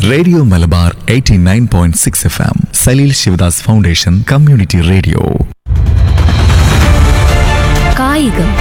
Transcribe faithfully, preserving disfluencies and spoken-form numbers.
Radio Malabar eighty nine point six F M, Saleel Sivadas foundation community radio. കായികം